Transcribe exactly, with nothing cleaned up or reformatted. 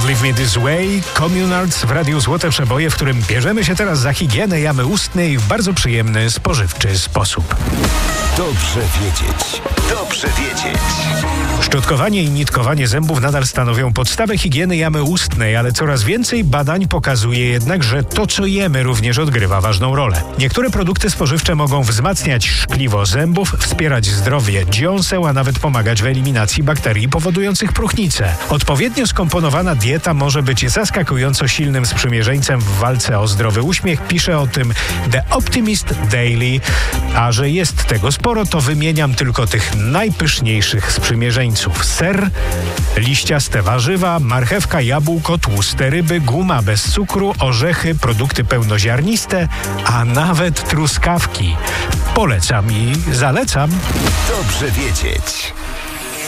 Leave Me This Way, Communards w Radiu Złote Przeboje, w którym bierzemy się teraz za higienę jamy ustnej w bardzo przyjemny, spożywczy sposób. Dobrze wiedzieć. Dobrze wiedzieć. Szczotkowanie i nitkowanie zębów nadal stanowią podstawę higieny jamy ustnej, ale coraz więcej badań pokazuje jednak, że to, co jemy, również odgrywa ważną rolę. Niektóre produkty spożywcze mogą wzmacniać szkliwo zębów, wspierać zdrowie dziąseł, a nawet pomagać w eliminacji bakterii powodujących próchnicę. Odpowiednio skomponowana dieta może być zaskakująco silnym sprzymierzeńcem w walce o zdrowy uśmiech, pisze o tym The Optimist Daily, a że jest tego sporo, to wymieniam tylko tych najpyszniejszych sprzymierzeńców. Ser, liściaste warzywa, marchewka, jabłko, tłuste ryby, guma bez cukru, orzechy, produkty pełnoziarniste, a nawet truskawki. Polecam i zalecam. Dobrze wiedzieć.